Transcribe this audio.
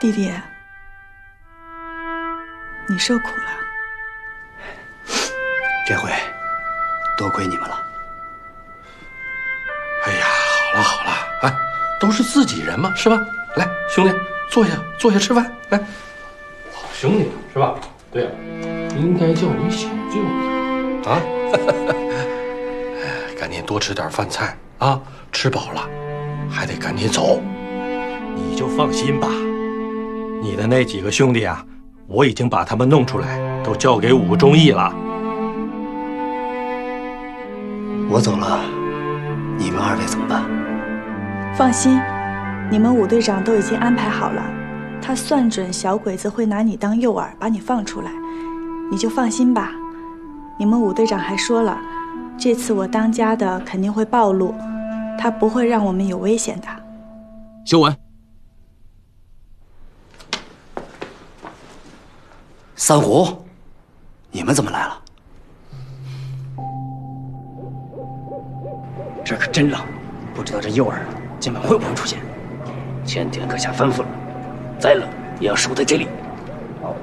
弟弟，你受苦了。 这回多亏你们了。 哎呀，好了好了，哎，都是自己人嘛，是吧？来，兄弟，坐下吃饭。来，好兄弟是吧？对呀，应该叫你小舅子啊。赶紧多吃点饭菜啊，吃饱了还得赶紧走。 你就放心吧，你的那几个兄弟啊，我已经把他们弄出来，都交给武忠义了。 我走了，你们二位怎么办？ 放心，你们武队长都已经安排好了，他算准小鬼子会拿你当诱饵，把你放出来，你就放心吧。你们武队长还说了，这次我当家的肯定会暴露，他不会让我们有危险的。 修文， 三虎，你们怎么来了？这可真冷，不知道这诱饵今晚会不会出现。前田阁下吩咐了，再冷也要守在这里。